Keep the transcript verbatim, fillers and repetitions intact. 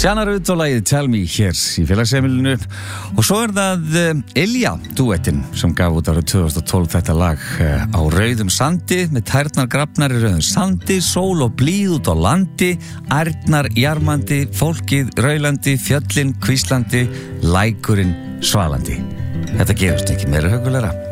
Stjarnar Rut og lagið Tell Me hér í félagsheimilinu og svo er það Ylja duettinn sem gaf út árið tvö þúsund og tólf þetta lag á rauðum sandi með tærnar grafnar í rauðum sandi, sól og blíð út á landi, ærnar jarmandi, fólkið raulandi, fjöllin hvíslandi, lækurinn svalandi. Þetta gerist ekki meira huggulegra.